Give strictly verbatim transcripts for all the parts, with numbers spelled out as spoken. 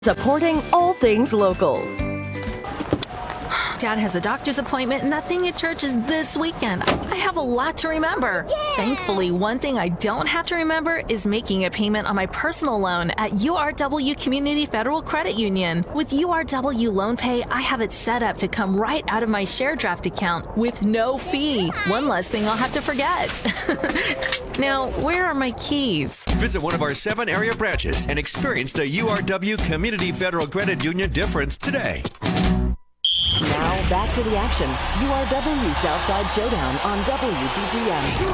Supporting all things local. Dad has a doctor's appointment and that thing at church is this weekend. I have a lot to remember. Yeah. Thankfully, one thing I don't have to remember is making a payment on my personal loan at U R W Community Federal Credit Union. With U R W Loan Pay, I have it set up to come right out of my share draft account with no fee. One less thing I'll have to forget. Now, where are my keys? Visit one of our seven area branches and experience the U R W Community Federal Credit Union difference today. Now back to the action. U R W Southside Showdown on W B T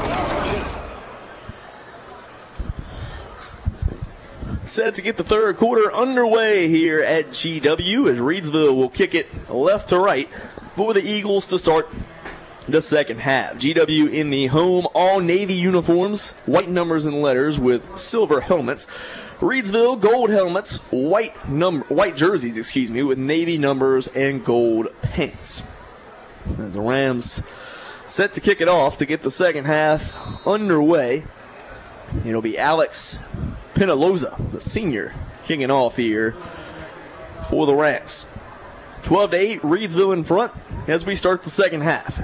M. Set to get the third quarter underway here at G W as Reedsville will kick it left to right for the Eagles to start the second half. G W in the home all-navy uniforms, white numbers and letters with silver helmets. Reedsville, gold helmets, white number, white jerseys, excuse me, with navy numbers and gold pants. As the Rams set to kick it off to get the second half underway. It'll be Alex Penaloza, the senior, kicking off here for the Rams. twelve to eight, Reedsville in front as we start the second half.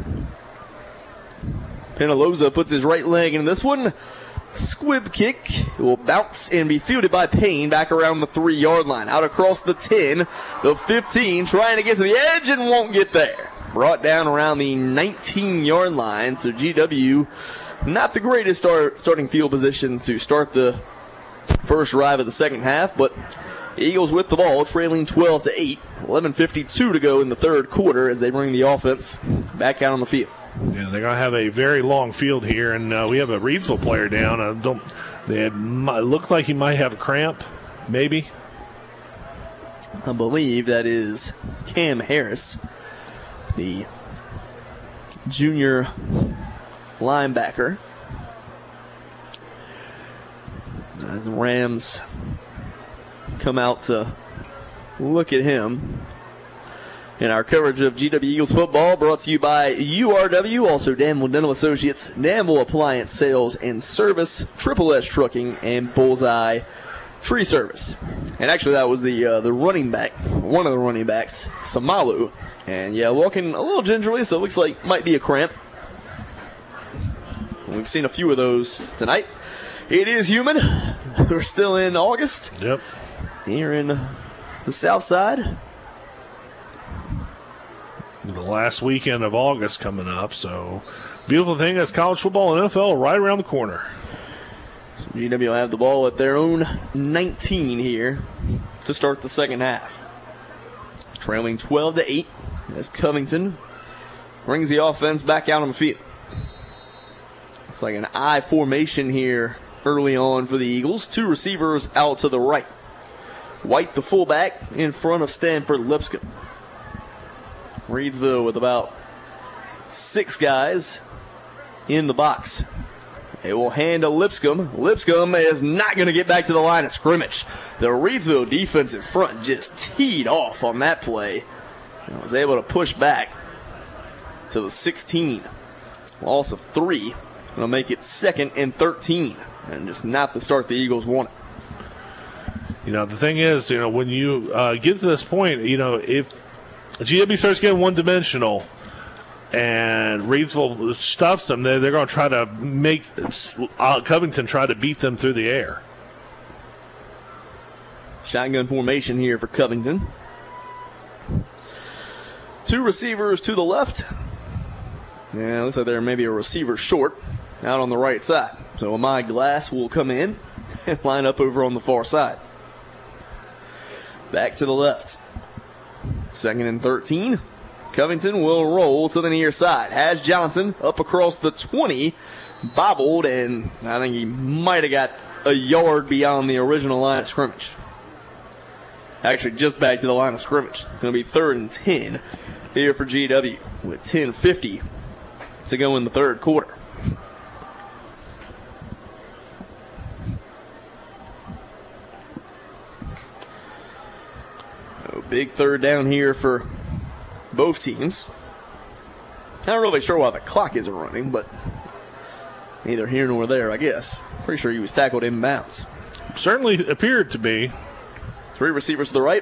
Penaloza puts his right leg in this one. Squib kick. It will bounce and be fielded by Payne back around the three-yard line. Out across the ten, the fifteen, trying to get to the edge and won't get there. Brought down around the nineteen-yard line, so G W not the greatest start, starting field position to start the first drive of the second half, but Eagles with the ball, trailing twelve to eight. eleven fifty-two to go in the third quarter as they bring the offense back out on the field. Yeah, they're going to have a very long field here, and uh, we have a Reedsville player down. I don't. They had, looked like he might have a cramp, maybe. I believe that is Cam Harris, the junior linebacker. As the Rams come out to look at him. In our coverage of G W Eagles football, brought to you by U R W, also Danville Dental Associates, Danville Appliance Sales and Service, Triple S Trucking, and Bullseye Tree Service. And actually, that was the uh, the running back, one of the running backs, Samalu. And yeah, walking a little gingerly, so it looks like might be a cramp. We've seen a few of those tonight. It is humid. We're still in August. Yep. Here in the South Side. The last weekend of August coming up, so beautiful thing is college football and N F L right around the corner. So G W will have the ball at their own nineteen here to start the second half. Trailing twelve to eight as Covington brings the offense back out on the field. It's like an I formation here early on for the Eagles. Two receivers out to the right. White, the fullback, in front of Stanford Lipscomb. Reedsville with about six guys in the box. They will hand to Lipscomb. Lipscomb is not going to get back to the line of scrimmage. The Reedsville defensive front just teed off on that play and was able to push back to the sixteen. Loss of three. Going to make it second and thirteen. And just not the start the Eagles wanted. You know, the thing is, you know, when you uh, get to this point, you know, if G W starts getting one-dimensional and Reedsville stuffs them, they're, they're going to try to make uh, Covington try to beat them through the air. Shotgun formation here for Covington. Two receivers to the left. Yeah, looks like there may be a receiver short out on the right side. So Amai Glass will come in and line up over on the far side. Back to the left. Second and thirteen. Covington will roll to the near side. Has Johnson up across the twenty. Bobbled, and I think he might have got a yard beyond the original line of scrimmage. Actually, just back to the line of scrimmage. It's going to be third and ten here for G W with ten fifty to go in the third quarter. Big third down here for both teams. I don't really sure why the clock isn't running, but neither here nor there, I guess. Pretty sure he was tackled inbounds. Certainly appeared to be. Three receivers to the right.